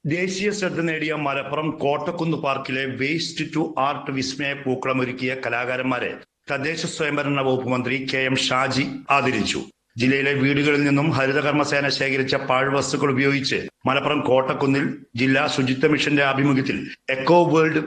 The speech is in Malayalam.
ദേശീയ ശ്രദ്ധ നേടിയ മലപ്പുറം കോട്ടക്കുന്ന് പാർക്കിലെ വേസ്റ്റ് ടു ആർട്ട് വിസ്മയ പൂക്കളമൊരുക്കിയ കലാകാരന്മാരെ തദ്ദേശ സ്വയംഭരണ വകുപ്പ് മന്ത്രി കെ.എം. ഷാജി ആദരിച്ചു. ജില്ലയിലെ വീടുകളിൽ നിന്നും ഹരിതകർമ്മസേന ശേഖരിച്ച പാഴ്വസ്തുക്കൾ ഉപയോഗിച്ച് മലപ്പുറം കോട്ടക്കുന്നിൽ ജില്ലാ ശുചിത്വ മിഷന്റെ ആഭിമുഖ്യത്തിൽ എക്കോ വേൾഡ്